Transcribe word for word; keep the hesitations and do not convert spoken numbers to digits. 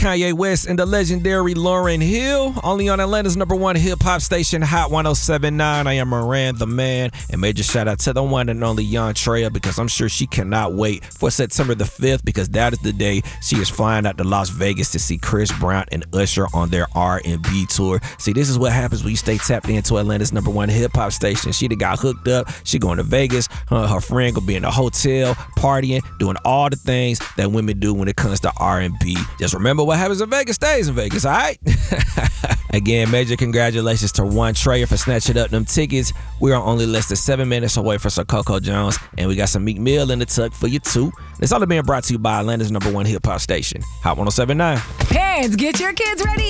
Kanye West and the legendary Lauryn Hill, only on Atlanta's number one hip-hop station, Hot one oh seven point nine. I am Moran the Man, and major shout-out to the one and only Yon Treya, because I'm sure she cannot wait for September the fifth, because that is the day she is flying out to Las Vegas to see Chris Brown and Usher on their R and B tour. See, this is what happens when you stay tapped into Atlanta's number one hip-hop station. She done got hooked up. She going to Vegas. Her, her friend gonna be in the hotel, partying, doing all the things that women do when it comes to R and B. Just remember, what happens in Vegas stays in Vegas, all right? Again, major congratulations to One Treya for snatching up them tickets. We are only less than seven minutes away from Sir Coco Jones, and we got some Meek Mill in the tuck for you too. It's all being brought to you by Atlanta's number one hip hop station, Hot one oh seven point nine. Parents, get your kids ready